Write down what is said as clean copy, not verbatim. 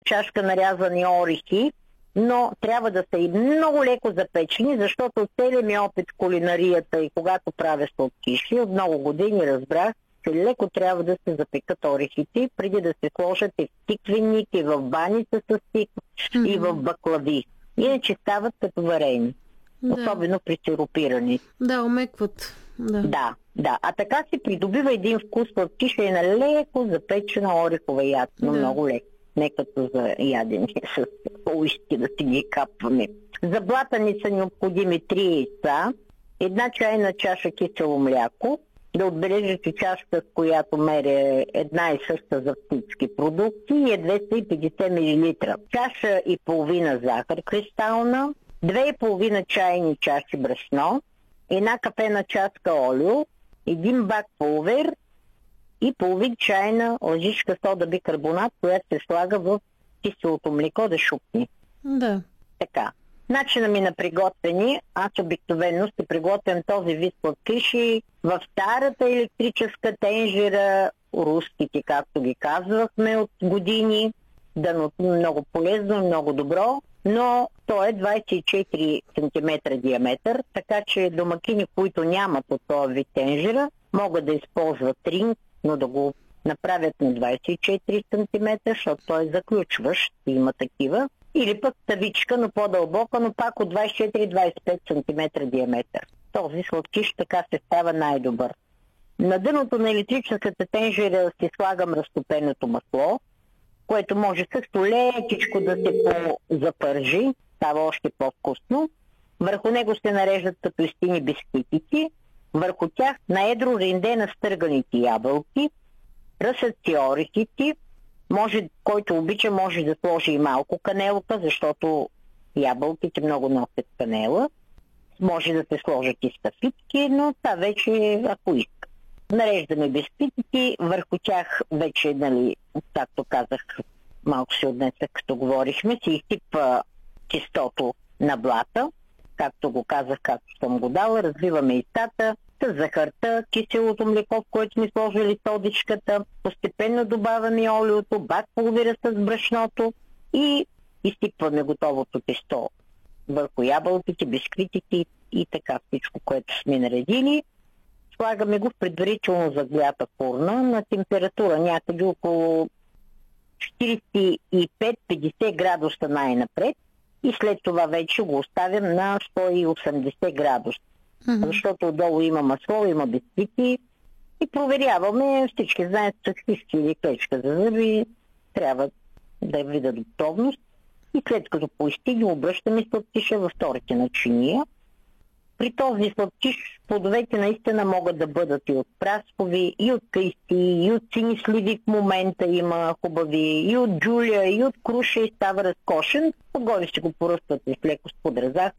чашка нарязани орехи, но трябва да са и много леко запечени, защото целият ми опит в кулинарията и когато правя сладкиши, от много години разбрах, че леко трябва да се запекат орехите, преди да се сложат и в тиквеник, и в баница с тик, и в баклави. Иначе стават като варени. Да. Особено при сиропирани. Да, омекват. Да. А така се придобива един вкус сладкиша и на леко запечена орехова яд, но много леко. Не като за ядене с уиски да си ги капваме. За блата ни са необходими 3 яйца, 1 чайна чаша кисело мляко, да отбележите чашка, с която меря една и съща за всички продукти, и е 250 мл. Чаша и половина захар кристална, 2,5 чайни чаши брашно, 1 кафена чашка олио, 1 бак пулвер и половин чайна лъжичка сода бикарбонат, която се слага в киселото млеко да шупне. Да. Така. Начина ми на приготвяне, аз обикновено ще приготвям този вид сладкиши в старата електрическа тенжера, руските, както ги казвахме от години, много полезно, много добро, но то е 24 см диаметър, така че домакини, които нямат от този вид тенжера, могат да използват ринг, но да го направят на 24 см, защото той е заключващ, има такива. Или пък тавичка, но по-дълбока, но пак от 24-25 см диаметър. Този сладкиш така се става най-добър. На дъното на електрическата тенжера си слагам разтопеното масло, което може също лекичко да се запържи, става още по-вкусно. Върху него се нареждат капустини бисквитици, върху тях на едро ренде на стърганите ябълки, ръсат си орехите, който обича, може да сложи и малко канелка, защото ябълките много носят канела. Може да се сложат и стафитки, но това вече ако иска. Нареждаме бисквитите, върху тях вече, както казах, малко се отнеса, като говорихме, се изсипва тестото на блата, както го казах, както съм го дала, развиваме яйцата, с захарта, киселото млеко, в което сме сложили содичката, постепенно добавяме олиото, бак половира с брашното и изсипваме готовото тесто върху ябълките, бисквитите и така всичко, което сме наредили. Слагаме го в предварително заглята фурна на температура някъде около 45-50 градуса най-напред и след това вече го оставям на 180 градуса. Защото отдолу има масло, има бисквити и проверяваме. Всички знаят, че всички или клечка за зъби трябва да видят готовност. И след като поистига, обръщаме сладкиша във вторите начиния. При този сладкиш плодовете наистина могат да бъдат и от праскови, и от кайси, и от сини сливи в момента има хубави, и от джулия, и от круша и става разкошен. Отгоре ще го поръствате с леко с пудра захар.